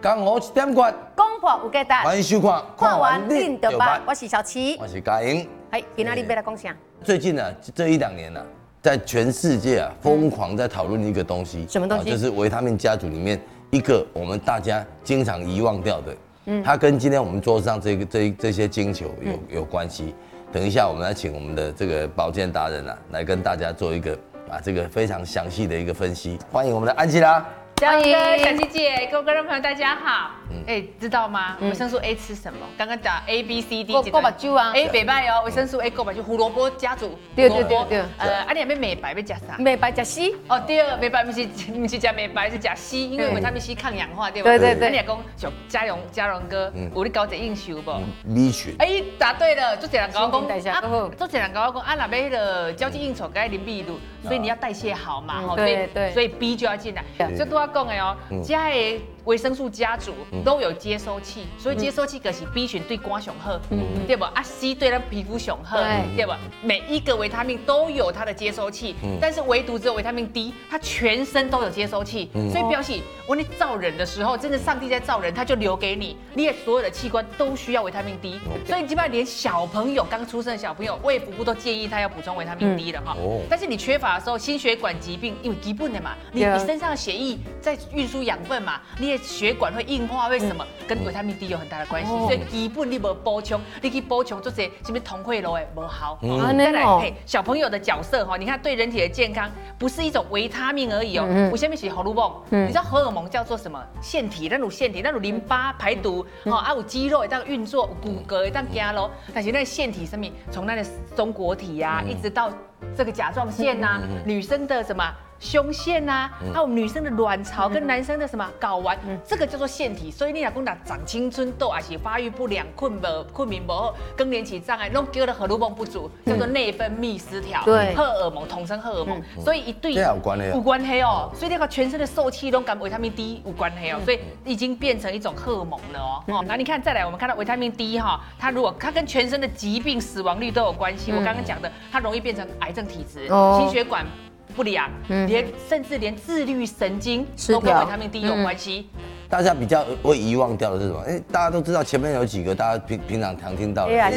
江湖一点关， 公婆有价值， 欢迎收看， 看完恁就捌。我是小琪， 我是嘉莹。 哎，今仔日要来讲啥？ 最近呢，这1-2年呢，在全世界啊，疯狂在讨论一个东西， 什么东西？ 就是维他命家族里面一个我们大家经常遗忘掉的，它跟今天我们桌上这些金球有关系。等一下，我们来请我们的这个保健达人啊，来跟大家做一个这个非常详细的一个分析。欢迎我们的安琪拉。 欢迎小琪姐，各位观众朋友，大家好。知道吗？维生素 A 吃什么？刚刚讲 A、B、C、D， 够把酒啊 ，A 北拜哦，维生素 A 够把酒，胡萝卜家族。 对。 你还要美白要吃啥？ 美白吃硒。 哦，对，美白不是吃美白，是吃硒，因为维他命 C 抗氧化，对吧？ 对。 你讲像嘉荣哥，有你搞者应酬不 ？B 群。 答对了，做这人跟我讲， 做这人跟我讲，那边的交际应酬该淋秘鲁，所以你要代谢好嘛， 对。 所以 B 就要进来。所以都要讲的哦，家的维生素家族都有接收器，所以接收器可是 B 群对肝上好，对不？C 对咱皮肤上好，对不？每一个维他命都有它的接收器，但是唯独只有维他命 D， 它全身都有接收器，所以表示我你造人的时候，真的上帝在造人，他就留给你，你的所有的器官都需要维他命 D， 所以你基本上连小朋友刚出生的小朋友，卫福部都建议他要补充维他命 D 了哈。但是你缺乏的时候，心血管疾病因为基本的嘛，你身上的血液在运输养分嘛，你的血管会硬化，为什么？跟维他命 D 有很大的关系，所以基本你无补充，你去补充就是什么通血路的不好。再来，小朋友的角色哈，你看对人体的健康不是一种维他命而已哦。我下面写荷尔蒙，你知道荷尔蒙叫做什么？腺体，那种腺体，那种淋巴排毒，有肌肉会当运作，有骨骼会当行路，但是那腺体什么，从那个松果体啊，一直到这个甲状腺呐，女生的什么？胸腺呐，还有女生的卵巢跟男生的什么睾丸，这个叫做腺体。所以你若讲到长青春痘还是发育不良、困眠不好、更年期障碍，都叫做荷尔蒙不足，叫做内分泌失调。对，荷尔蒙统称荷尔蒙，所以一对有关系哦。所以那个全身的受气都跟维他命 D 有关系哦，所以已经变成一种荷尔蒙了哦。那你看再来，我们看到维他命 D 哈，它如果它跟全身的疾病死亡率都有关系。我刚刚讲的，它容易变成癌症体质、心血管不良，甚至连自律神经都跟维他命 D 有关系。 大家比较会遗忘掉的是什么？大家都知道前面有几个大家平常常听到的。